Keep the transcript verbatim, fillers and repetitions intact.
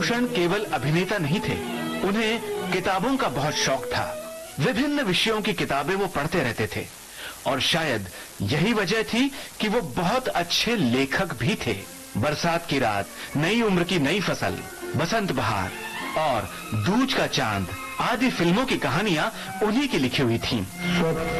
विभूषण केवल अभिनेता नहीं थे, उन्हें किताबों का बहुत शौक था। विभिन्न विषयों की किताबें वो पढ़ते रहते थे और शायद यही वजह थी कि वो बहुत अच्छे लेखक भी थे। बरसात की रात, नई उम्र की नई फसल, बसंत बहार और दूज का चांद आदि फिल्मों की कहानियां उन्हीं की लिखी हुई थीं।